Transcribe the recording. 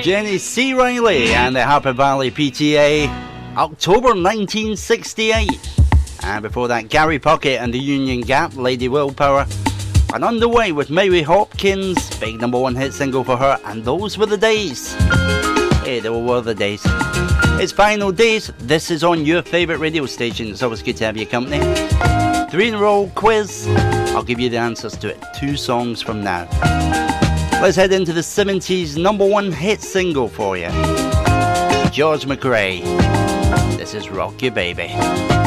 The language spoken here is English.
Jenny C. Riley and the Harper Valley PTA, October 1968. And before that, Gary Puckett and the Union Gap, Lady Willpower. And underway with Mary Hopkins, big #1 hit single for her, and those were the days. Hey, they were the days. It's Final Days. This is on your favourite radio station. It's always good to have your company. 3 in a row quiz. I'll give you the answers to it 2 songs from now. Let's head into the 70s #1 hit single for you. George McRae. This is Rock You Baby.